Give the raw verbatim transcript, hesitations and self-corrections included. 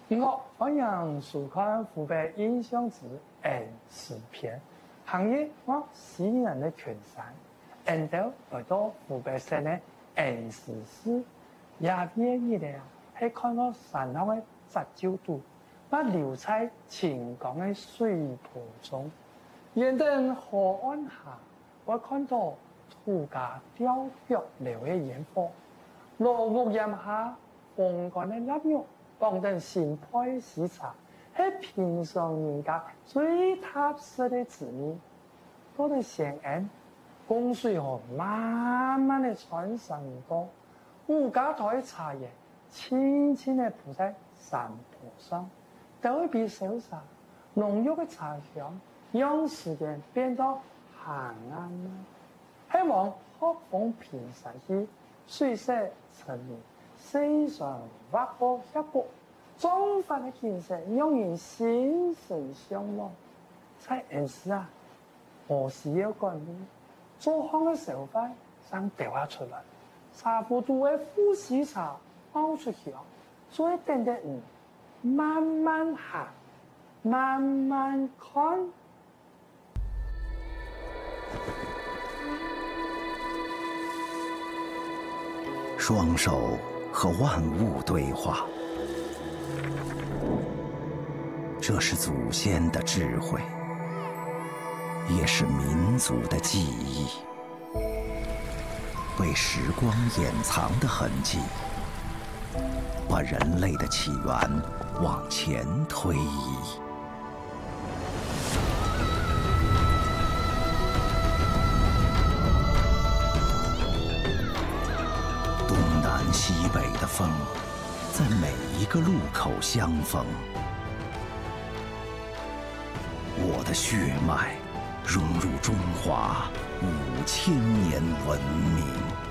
我欢迎收看湖北印象之 N 视频，行业我西人的群山，N 到来到湖北省的 N 市市，也别以来係看到山上的十九度，我流在晴港的水波中，沿登河岸下，我看到土家雕腳流的煙火，羅屋檐下風乾的臘肉。講得新派市場係平常人家最踏實的滋味。到了西安，供水河慢慢的傳上過，五家台茶葉輕輕的鋪在山坡上，都比手上濃郁的茶香，讓時間變到寒暗了。希望北風平散去，水色沉迷。西上挖過一個中法的景色，讓人心神向往。在恩施啊，我是要管理做好的手法想掉下出來，差不多的呼吸茶冒出去啊，所以等得你慢慢行，慢慢看。 雙手和萬物對話，這是祖先的智慧，也是民族的記憶，被時光掩藏的痕跡，把人類的起源往前推移。西北的風，在每一個路口相逢。我的血脈融入中華五千年文明。